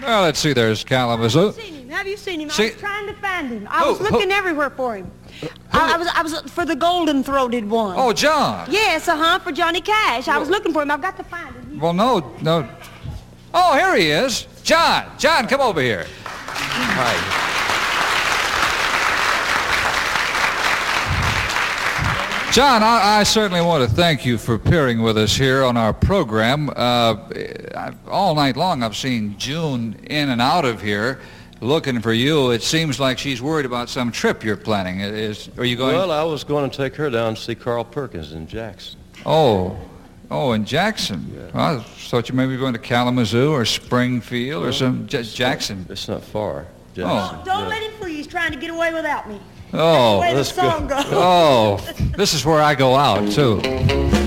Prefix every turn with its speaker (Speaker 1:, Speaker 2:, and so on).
Speaker 1: Well, let's see. There's Kalamazoo.
Speaker 2: Have you seen him?
Speaker 1: See-
Speaker 2: I was trying to find him. I was looking everywhere for him. I was for the golden-throated one.
Speaker 1: Oh, John.
Speaker 2: Yes, for Johnny Cash. I was looking for him. I've got to find him.
Speaker 1: Well, no. Oh, here he is. John, come over here. Hi. John, I certainly want to thank you for appearing with us here on our program. All night long I've seen June in and out of here looking for you. It seems like she's worried about some trip you're planning. Are you going?
Speaker 3: Well, I was going to take her down to see Carl Perkins in Jackson.
Speaker 1: Oh, in Jackson.
Speaker 3: Yeah.
Speaker 1: Well, I thought you may be going to Kalamazoo or Springfield or some Jackson.
Speaker 3: It's not far. Jackson.
Speaker 2: Oh, don't let him fool you. He's trying to get away without me.
Speaker 1: Oh,
Speaker 2: That's the way the
Speaker 3: let's go.
Speaker 2: song goes.
Speaker 1: oh, this is where I go out too.